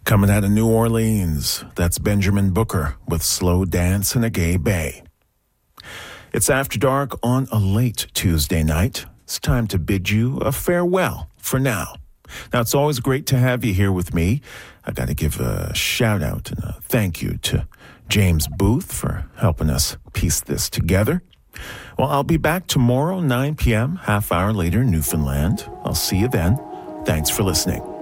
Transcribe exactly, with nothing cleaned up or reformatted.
Coming out of New Orleans, that's Benjamin Booker with Slow Dance in a Gay Bay. It's After Dark on a late Tuesday night. It's time to bid you a farewell for now. Now, it's always great to have you here with me. I got to give a shout out and a thank you to James Booth for helping us piece this together. Well, I'll be back tomorrow, nine p.m., half hour later, Newfoundland. I'll see you then. Thanks for listening.